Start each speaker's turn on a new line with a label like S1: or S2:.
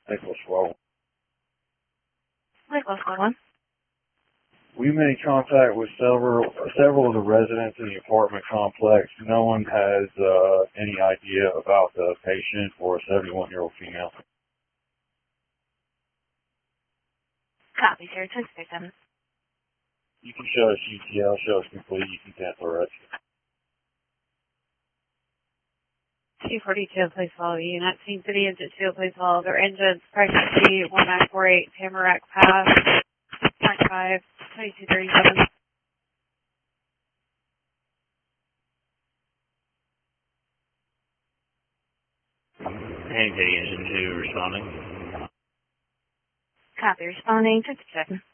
S1: Nicholas Well.
S2: Nicholas, go on.
S1: We made contact with several of the residents in the apartment complex. No one has any idea about the patient or a 71-year-old female.
S2: Copy, sir. 10 victim.
S1: You can show us UTL, show us complete, you can cancel arrest.
S2: 242, please follow unit. Team City Engine 2, please follow their engines. Pregnancy 1948, Tamarack Pass, 95, 2237.
S3: Hey, City Engine 2 responding.
S2: Copy, responding. 50 seconds.